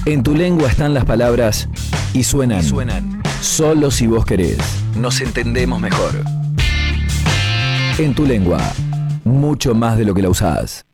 En tu lengua están las palabras y suenan. Solo si vos querés. Nos entendemos mejor. En tu lengua, mucho más de lo que la usás.